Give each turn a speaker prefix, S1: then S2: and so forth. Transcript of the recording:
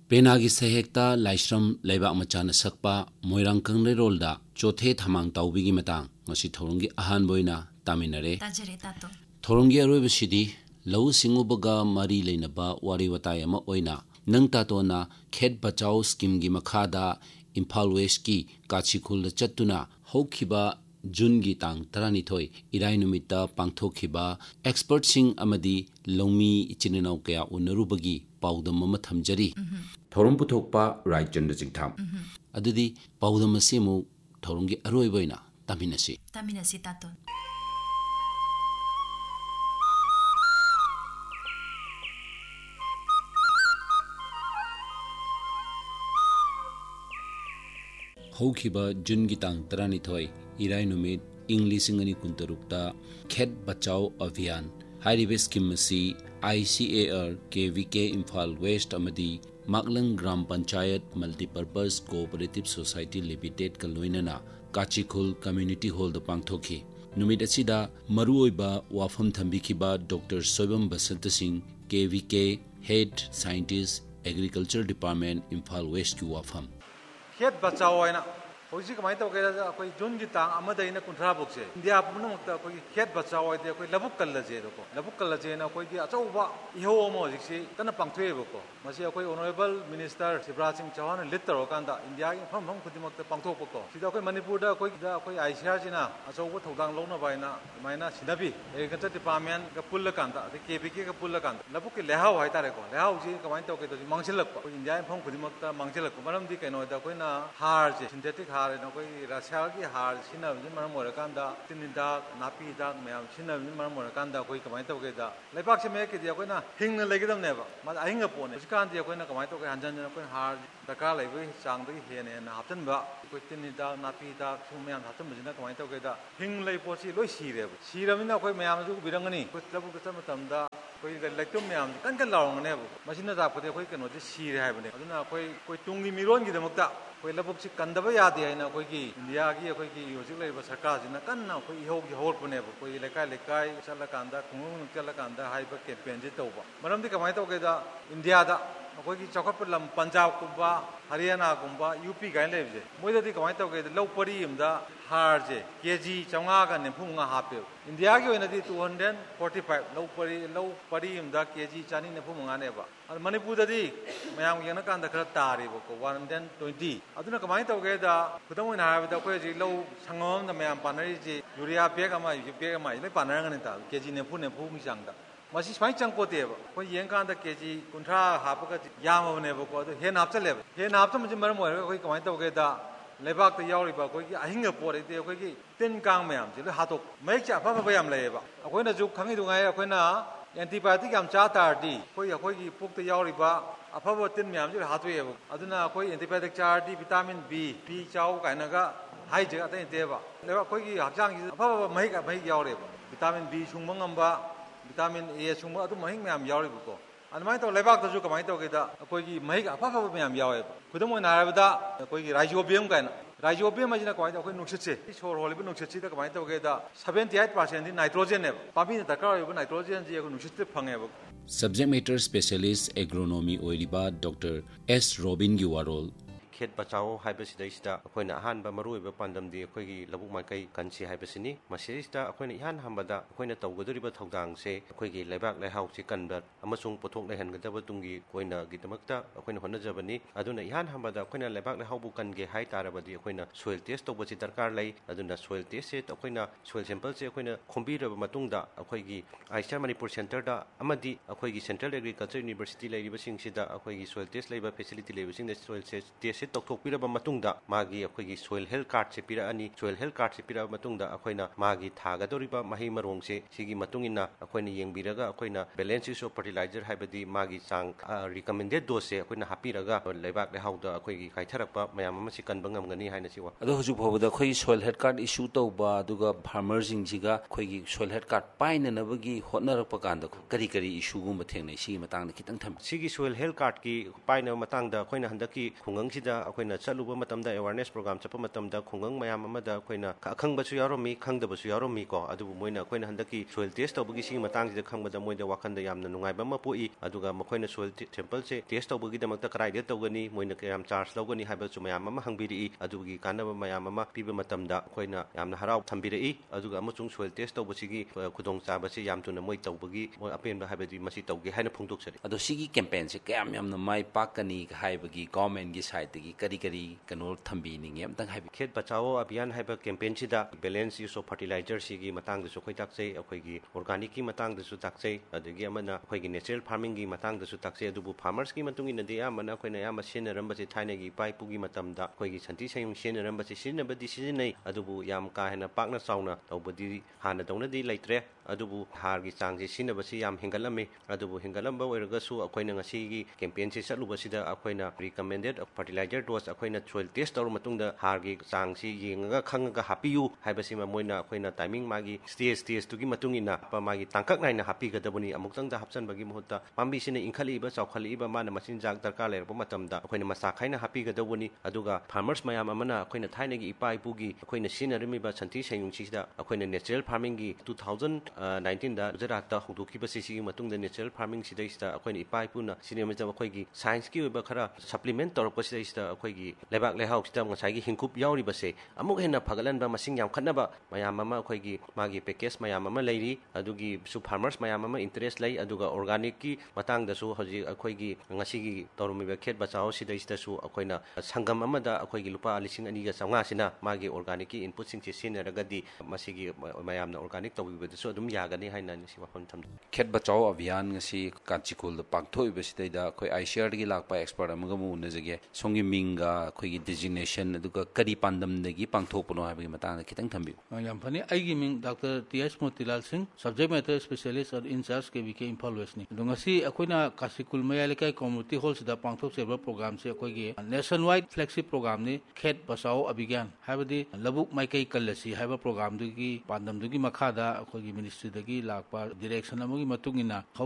S1: पेनागी सहेक्ता लाइश्रम लेबाक मचाना सकपा मोइरांग कंगलेरोलदा चोथे थमांग ताउबिगी मतांग मसी थौरंगी अहानबोइना तामिनरे
S2: ताजरे तातो
S1: थौरंगी अरोइबसिदी लौ सिंगुबगा मरी लेनबा वारी वताय अमा ओइना नंग तातोना खेत बचाओ स्कीम गी मखादा इम्फाल वेस्ट की काचिखुल चत्तुना हौखिबा जून की तांग 12 इराई नुमित्ता पांगथोखिबा एक्सपर्ट सिंग अमदी लौमी इचिननाउ कया उनरुबगी पाउदम अमा थमजरी थौरम पुथोकपा रायचंद्र जिंगथाम अदुदी पाउदम असिमु थौरंगी अरोइबोइना
S2: तामिनसी तातो
S1: हौखिबा जून की तांग 12 इराई नुमित इंग्लिशिंग अनि कुंतरुक्ता खेत बचाओ अभियान हाइरिबे स्कीम असी ICAR KVK इम्फाल वेस्ट अमदी माकलंग ग्राम panchayat multipurpose cooperative society limited का लोइनना काचिखुल community hall the पांगथोखी नुमित असिदा मरुओइबा वाफम थंबिखिबा doctor Soibam Basant Singh KVK head scientist agriculture department Imphal waste की वाफम
S3: खेत बचाओ है ना होजी कमाई तो कहता कोई जून की तांग अमदई ना कुंठरा बुक से इंडिया पुनः मुक्ता कोई खेत बचाओ है कोई लबुक कल्लजे को लबुक कल्लजे ना कोई की अचौबा इहो ओमो जिक्सी कना पंक्थुए बको मसी कोई honourable minister Shivraj Singh Chauhan litre होकांदा India की फम खुदिमक पंक्थोक बको सिदा कोई मणिपुर दा कोई ICAR जिना अचौबा थौदांग लौना बायना मायना सिनाबी एग्रीकल्चर डिपार्टमेंट का पुल्ल कांदा KVK का पुल्ल कांदा लबुक के लेहाव हाय तारे को लेहाव जी कमाई तो कहता मांगसिलक कोई इंडिया की फम खुदिमक मांगसिलक मरम दी कनो दा कोई ना हार जे सिंथेटिक हार ना कोई रशिया की हार सिनबनि मरम ओरकांदा तिनिदाक नापीदाक मैम सिनबनि मरम ओरकांदा कोई कमाई तो कहता लेबाक से मेक दी कोई ना हिंग लेगदमनेबा मा अहिंग पोने जिकान दी कोई ना कमाई तो हंजन कोई हार दरकार लेबे चांग दगी हेने ना हापतनबा कोई तिनिदाक नापीदाक सु मैम हापतनबजिना कमाई तो कहता हिंग लेइ पोसी लोइ सिरेब सिरबनिना कोई मैम जु बिरंगनी कोई तबु कत मतमदा कोई लेक्टुम मैम कन कन लाउंगनेब मसिना तापदे कोई कनोदे सिरे हाइबने अदुना कोई तुंगी मिरोन की दमकता कोई लबुक से कंदबा यादे है ना कोई की इंडिया की कोई की होजिक लेबा सरकार जिना कन्ना कोई इहो की होरपने कोई लेकाय लेकाय चलकांदा खुंगुंग चलकांदा हाइबा कैंपेन जे तौबा मरमदी कमाई तौगेदा इंडिया दा कोई की चौकप lump Punjab कुंबा Haryana कुंबा UP again लेबजे मोइददी कमाई तौगेदा लौ परी इमदा हार जे केजी 400 का नेफुंगा हापे इंडिया की ओइनदी 245 लौ परी इमदा केजी 495 नेबा मणिपुर ददी मयाम यंगना कांदा खरा तारेबको 120 अदुना कमाई तौगेदा खुदम ओइना हाबदा कोई जी लौ संगम द मयाम पानरी जी यूरिया बेग अमा बेग अमा ले पानरंगने ता केजी नेफु मी चांगदा मसी स्वाई चंगपोतेब कोई येंकांदा केजी 100 हापका यामबनेबको अदु हेन हापचलेब हेन हापचम मरम ओइरगा कोई कमाई तौगेदा लेबाक त यावरिबा कोई अहिंग पोरे दे कोई की तिन कांग मयाम जे हातोक मैक चा फा याम लेबा अखोइना जु खंगी दुंगाय अखोइना एंटीबायोटिक याम चा तारदी कोई अखोइगी पुक्ता यावरिबा अफब तिन मयाम जे हातोएब अदुना कोई एंटीबायोटिक चारदी विटामिन B चाउ काइनागा हाइ जे अतै देबा लेबा कोई हक्चांग अफब मैक यावरेब विटामिन B सुंग ngamba विटामिन A सुंग अदु महिंग मयाम यावरिबको अदमाय तो लेबाक तजु कमाई तौगेदा कोई मैक अफब मयाम यावेब खुदम ओइना हाबदा कोई राइजोबियम काइना राइजोबियम मजिना कमाई तो कोई नुक्सिसे सोर होलिबो नुक्सिसे दा कमाई तौगेदा 78% दी नाइट्रोजन ने पाबी दरकार होइबो नाइट्रोजन जी को नुक्सिसे फंगेब
S1: subject matter specialist agronomy ओइरिबा doctor S robin की वारोल
S4: खेत बचाओ हाइबसिदा अखोइना अहानबा मरुइबा पांदमदी अखोइगी लबुक माइकै कंसी हाइबसिनी मसिदा अखोइना इहान हंबदा अखोइना तौगदरिबा थौदांग से अखोइगी लेबाक लेहाउ से कन्बर अमसुंग पोथोक लेहनगदबा तुंगी कोइना गिदमक्ता अखोइना होनजबनी अदुना इहान हंबदा अखोइना लेबाक लेहाउबु कनगे हाइ तारबदी अखोइना सोइल टेस्ट तौबसि दरकार लै अदुना सोइल टेस्ट से अखोइना सोइल सैंपल से अखोइना खोंबीरबा मतुंगदा अखोइगी ICAR मणिपुर सेंटर दा अमदी अखोइगी central agriculture university लेरिबसिंगसिदा अखोइगी soil test लेबा फैसिलिटी लेबसिंग सोइल टेस्ट तौथोकपिरबा मतुंगदा मागी अखोइगी सोइल हेल्थ कार्ड से पिरानी सोइल हेल्थ कार्ड से पिरबा मतुंगदा अखोइना मागी थागदोरिबा मही मरोंग से सिगी मतुंगिना अखोइना येंबिरगा अखोइना बैलेंस यूज ऑफ फर्टिलाइजर हाइबदी मागी चांग रिकमेंडेड डोज से अखोइना हापिरगा लेबाक लेहाउदा अखोइगी काइथरकपा मयाम अमसी कनबा ngamgani हाइना सिवा
S1: अदो हुजु भोबदा खोइ सोइल हेल्थ कार्ड इशू तौबा दुगा फार्मर जिंगजिगा खोइगी सोइल हेल्थ कार्ड पाइननबगी होटनरकपा कांदा करी करी इशू गुम थेंगनै सिगी मतंगदा खितंग थम
S4: सिगी सोइल हेल्थ कार्ड की पाइना मतंगदा अखोइना हंदकी खुंगंगसिदा ꯑꯩꯈꯣꯏꯅ ꯆꯠꯂꯨꯕ ꯃꯇꯝꯗ ꯑꯦꯋꯥꯔꯅꯦꯁ ꯄ꯭ꯔꯣꯒ꯭ꯔꯥꯝ ꯆꯠꯄ ꯃꯇꯝꯗ ꯈꯨꯡꯒꯪ ꯃꯌꯥꯝ ꯑꯃꯗ ꯑꯩꯈꯣꯏꯅ ꯑꯈꯪꯕꯁꯨ ꯌꯥꯎꯔꯝꯃꯤ ꯈꯪꯗꯕꯁꯨ ꯌꯥꯎꯔꯝꯃꯤ ꯀꯣ ꯑꯗꯨꯕꯨ ꯃꯣꯏꯅ ꯑꯩꯈꯣꯏꯅ ꯍꯟꯗꯛꯀꯤ ꯁꯣꯏꯜ ꯇꯦꯁ ꯇꯧꯕꯒꯤ ꯁꯤꯒꯤ ꯃꯇꯥꯡꯁꯤꯗ ꯈꯪꯕꯗ ꯃꯣꯏꯗ ꯋꯥꯈꯟꯗ ꯌꯥꯝꯅ ꯅꯨꯡꯉꯥꯏꯕ ꯑꯃ ꯄꯣꯛꯏ ꯑꯗꯨꯒ ꯃꯈꯣꯏꯅ ꯁꯣꯏꯜ ꯁꯦꯝꯄꯜꯁꯦ ꯇꯦꯁ ꯇꯧꯕꯒꯤꯗꯃꯛꯇ ꯀꯗꯥꯏꯗ ꯇꯧꯒꯅꯤ ꯃꯣꯏꯅ ꯀꯌꯥꯝ ꯆꯥꯔꯖ ꯂꯧꯒꯅꯤ ꯍꯥꯏꯕꯁꯨ ꯃꯌꯥꯝ ꯑꯃ ꯍꯪꯕꯤꯔꯛꯏ ꯑꯗꯨꯒꯤ ꯀꯥꯟꯅꯕ ꯃꯌꯥꯝ ꯑꯃ ꯄꯤꯕ ꯃꯇꯝꯗ ꯑꯩꯈꯣꯏꯅ ꯌꯥꯝꯅ ꯍꯔꯥꯎ ꯊꯝꯕꯤꯔꯛꯏ ꯑꯗꯨꯒ ꯑꯃꯁꯨꯡ ꯁꯣꯏꯜ ꯇꯦꯁ ꯇꯧꯕꯁꯤꯒꯤ ꯈꯨꯗꯣꯡꯆꯥꯕꯁꯤ ꯌꯥꯝ ꯊꯨꯅ ꯃꯣꯏ ꯇꯧꯕꯒꯤ ꯃꯣꯏ ꯑꯄꯦꯟꯕ ꯍꯥꯏꯕꯗꯤ ꯃꯁꯤ ꯇꯧꯒꯦ ꯍꯥꯏꯅ ꯐꯣꯡꯗꯣꯛꯆꯔꯤ
S1: ꯑꯗꯣ ꯁꯤꯒꯤ ꯀꯦꯝꯄꯦꯟꯁꯦ ꯀꯌꯥꯝ ꯌꯥꯝꯅ ꯃꯥꯏ ꯄꯥꯛꯀꯅꯤ ꯍꯥꯏꯕꯒꯤ ꯒꯣꯔꯃꯦꯟꯒꯤ ꯁꯥꯏꯠꯇꯒꯤ ꯀꯔꯤ ꯀꯩꯅꯣ ꯊꯝꯕꯤꯅꯤꯡꯉꯦ ꯑꯝꯇꯪ ꯍꯥꯏꯕꯤꯌꯨ
S4: ꯈꯦꯠ ꯕꯆꯥओ ꯑभियान ꯍꯥꯏꯕ ꯀꯦꯝꯄꯦꯟꯁꯤꯗ ꯕꯦꯂꯦꯟꯁ ꯌꯨꯁ ꯑꯣꯐ ꯐꯔꯇꯤꯂꯥꯏꯖꯔꯁꯤꯒꯤ ꯃꯇꯥꯡꯗꯁꯨ ꯑꯩꯈꯣꯏ ꯇꯥꯛꯆꯩ ꯑꯩꯈꯣꯏꯒꯤ ꯑꯣꯔꯒꯥꯅꯤꯛꯀꯤ ꯃꯇꯥꯡꯗꯁꯨ ꯇꯥꯛꯆꯩ ꯑꯗꯒꯤ ꯑꯃꯅ ꯑꯩꯈꯣꯏꯒꯤ ꯅꯦꯆꯔꯦꯜ ꯐꯥꯔꯃꯤꯡꯒꯤ ꯃꯇꯥꯡꯗꯁꯨ ꯇꯥꯛꯆꯩ ꯑꯗꯨꯕꯨ ꯐꯥꯔꯃꯔꯁꯀꯤ ꯃꯇꯨꯡ ꯏꯟꯅꯗꯤ ꯑꯌꯥꯝꯕꯅ ꯑꯩꯈꯣꯏꯅ ꯑꯌꯥꯝꯕ ꯁꯤꯖꯤꯟꯅꯔꯝꯕꯁꯤ ꯊꯥꯏꯅꯒꯤ ꯏꯄꯥ ꯏꯄꯨꯒꯤ ꯃꯇꯝꯗ ꯑꯩꯈꯣꯏꯒꯤ ꯁꯟꯊꯤ ꯁꯟꯌꯨꯡ ꯁꯤꯖꯤꯟꯅꯔꯝꯕꯁꯤ ꯁꯤꯖꯤꯟꯅꯕꯗꯤ ꯁꯤꯖꯤꯟꯅꯩ ꯑꯗꯨꯕꯨ ꯌꯥꯝ ꯀꯥ ꯍꯦꯟꯅ ꯄꯥꯛꯅ ꯆꯥꯎꯅ ꯇꯧꯕꯗꯤ ꯍꯥꯟꯅꯗꯧꯅꯗꯤ ꯂꯩꯇ꯭ꯔꯦ ꯑꯗꯨꯕꯨ ꯍꯥꯔꯒꯤ ꯆꯥꯡꯁꯤ ꯁꯤꯖꯤꯟꯅꯕꯁꯤ ꯌꯥꯝ ꯍꯦꯟꯒꯠꯂꯝꯃꯤ ꯑꯗꯨꯕꯨ ꯍꯦꯟꯒꯠꯂꯝꯕ ꯑꯣꯏꯔꯒꯁꯨ ꯑꯩꯈꯣꯏꯅ ꯉꯁꯤꯒꯤ ꯀꯦꯝꯄꯦꯟꯁꯤ ꯆꯠꯂꯨꯕꯁꯤꯗ ꯑꯩꯈꯣꯏꯅ ꯔꯤꯀꯃꯦꯟꯗꯦꯗ ꯐꯔꯇꯤꯂꯥꯏꯖꯔ ꯗꯣꯁ ꯑꯩꯈꯣꯏꯅ ꯁꯣꯏꯜ ꯇꯦꯁ ꯇꯧꯔꯕ ꯃꯇꯨꯡꯗ ꯍꯥꯔꯒꯤ ꯆꯥꯡꯁꯤ ꯌꯦꯡꯉꯒ ꯈꯪꯉꯒ ꯍꯥꯞꯄꯤꯌꯨ ꯍꯥꯏꯕꯁꯤꯃ ꯃꯣꯏꯅ ꯑꯩꯈꯣꯏꯅ ꯇꯥꯏꯃꯤꯡ ꯃꯥꯒꯤ ꯁ꯭ꯇꯦꯖꯇꯨꯒꯤ ꯃꯇꯨꯡ ꯏꯟꯅ ꯃꯥꯒꯤ ꯇꯥꯡꯀꯛ ꯅꯥꯏꯅ ꯍꯥꯞꯄꯤꯒꯗꯕꯅꯤ ꯑꯃꯨꯛꯇꯪꯗ ꯍꯥꯞꯆꯟꯕꯒꯤ ꯃꯍꯨꯠꯇ ꯄꯥꯝꯕꯤꯁꯤꯅ ꯏꯟꯈꯠꯂꯛꯏꯕ ꯆꯥꯎꯈꯠꯂꯛꯏꯕ ꯃꯥꯅ ꯃꯆꯤꯟꯖꯥꯛ ꯗꯔꯀꯥꯔ ꯂꯩꯔꯛꯄ ꯃꯇꯝꯗ ꯑꯩꯈꯣꯏꯅ ꯃꯆꯥ ꯈꯥꯏꯅ ꯍꯥꯞꯄꯤꯒꯗꯧꯕꯅꯤ ꯑꯗꯨꯒ ꯐꯥꯔꯃꯔꯁ ꯃꯌꯥꯝ ꯑꯃꯅ ꯑꯩꯈꯣꯏꯅ ꯊꯥꯏꯅꯒꯤ ꯏꯄꯥ ꯏꯄꯨꯒꯤ ꯑꯩꯈꯣꯏꯅ ꯁꯤꯖꯤꯟꯅꯔꯝꯃꯤꯕ ꯁꯟꯊꯤ ꯁꯟꯌꯨꯡꯁꯤꯗ ꯑꯩꯈꯣꯏꯅ ꯅꯦꯆꯔꯦꯜ ꯐꯥꯔꯃꯤꯡꯒꯤ 2019ꯗ ꯒꯨꯖꯔꯥꯠꯇ ꯍꯧꯗꯣꯛꯈꯤꯕꯁꯤ ꯁꯤꯒꯤ ꯃꯇꯨꯡꯗ ꯅꯦꯆꯔꯦल फार्मिंग सिदैसिदा अखोइनि इपा इपुना सिनेमाजम अखोइगी साइंस की ओइबा खरा सप्लीमेंट तौरपसिदैसिदा अखोइगी लेबाक लेहाउसिदा ngसाइगी हिंकुप याउरिबसे अमुक हेना फगलनबा मसिंग याम खन्नबा मयाम अमा अखोइगी मागी पैकेज मयाम अमा लैरी अदुगी सु फार्मर्स मयाम अमा इंटरेस्ट लै अदुगा ऑर्गेनिक की मतांगदसु हजि अखोइगी ngasiगी तौरमिबा खेत बचाओ सिदैसिदासु अखोइना संगम अमदा अखोइगी लुपा 2,500 सिना मागी ऑर्गेनिक की इनपुट सिंग सिनेरगदी मसिगी मयामना ऑर्गेनिक तौबिबदसु अदुम यागनी हाइना निसि वफन थम
S1: खेत बचाओ अभियान ngasi काचिकुल पांगथोइबसिदैदा अखोइ आईसीआर गी लाकपा एक्सपर्ट अमगा मुनजगे सोंगी मिंगा अखोइगी डिजिग्नेशन अदुगा करी पांदमदगी पांगथोपनो हाबगी मतंग खितंग थंबिउ
S5: याम funny आइगी Ming doctor TS Motilal Singh subject matter specialist और इंचार्ज के वीके इंफॉल वेस्ट नि दुंगसी अखोइना काचिकुल मयालिका कम्युनिटी हॉल सिदा पांगथोकसेबा प्रोग्राम से अखोइगी नेशन वाइड फ्लैगशिप प्रोग्राम नि खेत बचाओ अभियान हाबदी लबुक माइकई कल्लसी हाबा प्रोग्राम दुगी पांदमदुगी मखादा अखोइगी मिनिस्ट्री दगी लाकपा डायरेक्शन अमगी मतुंगिना